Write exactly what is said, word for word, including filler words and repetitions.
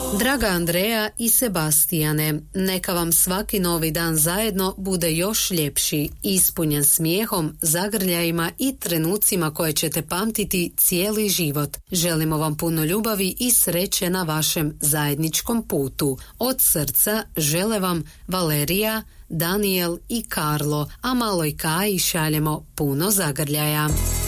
Draga Andreja i Sebastijane, neka vam svaki novi dan zajedno bude još ljepši, ispunjen smijehom, zagrljajima i trenucima koje ćete pamtiti cijeli život. Želimo vam puno ljubavi i sreće na vašem zajedničkom putu. Od srca žele vam Valerija, Daniel i Karlo, a maloj Kaji šaljemo puno zagrljaja.